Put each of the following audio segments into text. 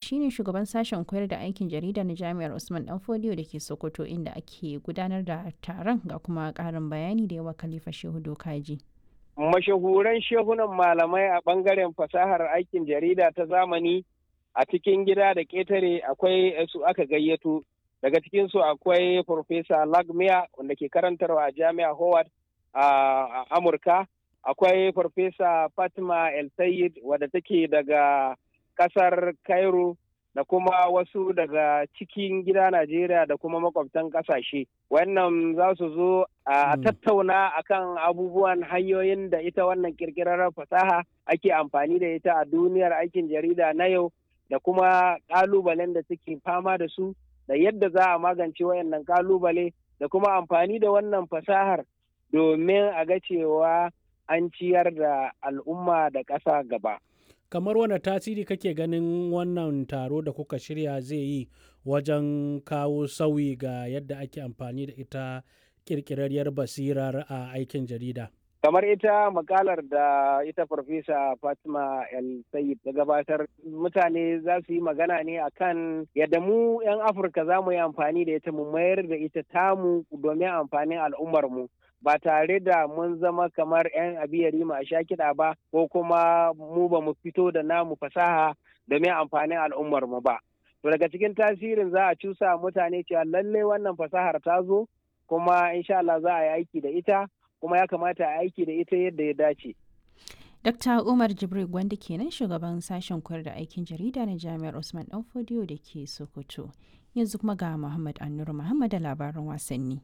shine shugaban sashen koyar da aikin jarida na Jami'ar Usman Danfodiyo da ke Sokoto inda ake gudanar da taron ga kuma ƙarin bayani da yawa Khalifa Shehu Dokaji. Mashahuran shehunan malamai a ɓangaren fasahar aikin jarida ta zamani a cikin gida da ƙetare akwai su aka gayyato. Daga cikinsu akwai Profesa Lagmia wanda ke karantarwa a Jami'ar Howard a Amurka. Akwai Farfesa Fatima El Sayed wadda take daga ƙasar Cairo da kuma wasu daga cikin gida Najeriya da kuma makwabtan ƙasashe. Wannan za su zo a tattauna akan abubuwan hanyoyin da ita wannan ƙirƙirar fasaha ake amfani da ita a duniyar aikin jarida na yau da kuma ƙalubalen da suke fama da su da yadda za a magance wayannan ƙalubale da kuma amfani da wannan fasahar domin a ga cewa an ciyar da al'umma da ƙasa gaba. Kamar wane tasiri kake ganin wannan taro da kuka shirya zai yi wajen kawo sauyi ga yadda ake amfani da ita ƙirƙirarriyar basirar a aikin jarida? Kamar ita makalar da ita Farfesa Fatima El Sayed ta gabatar, mutane za su yi magana ne akan yadda mu 'yan Afirka za mu yi amfani da ita mu mayar da ita tamu domin amfanin al'ummarmu. Ba tare da mun zama kamar 'yan abiyari a sha kiɗa ba ko kuma mu ba mu fito da namu fasaha domin amfanin al'ummarmu ba. To daga cikin tasirin za a cusa mutane cewa lallai wannan fasahar ta zo kuma insha Allah za a yi aiki da ita kuma ya kamata a aiki da ita yadda ya dace. Dr. Umar Jibril Gwanda kenan shugaban sashen koyar da aikin jarida na Jami'ar Usman Danfodiyo da ke Sokoto. Yanzu kuma ga Muhammad Annur Muhammad da labaran wasanni.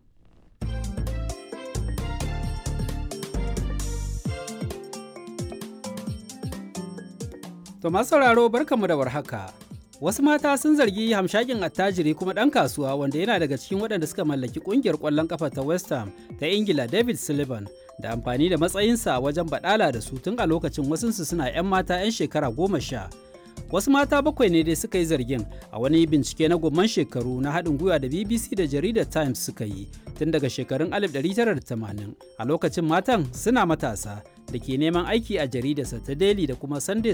To masu sauraro barkanmu da warhaka. Wasu mata sun zargi hamshakin attajiri kuma ɗan kasuwa wanda yana daga cikin waɗanda suka mallaki ƙungiyar ƙwallon ƙafa ta West Ham ta Ingila David Sullivan da amfani da matsayinsa wajen baɗala da su tun a lokacin wasunsu suna 'yan mata 'yan shekara 10. Wasu mata 7 ne dai suka yi zargin a wani bincike na gomman shekaru na haɗin gwiwa da BBC da jaridar Times suka yi tun daga shekarun 1980 a lokacin matan suna matasa da ke neman aiki a jaridarsa ta Daily da kuma Sunday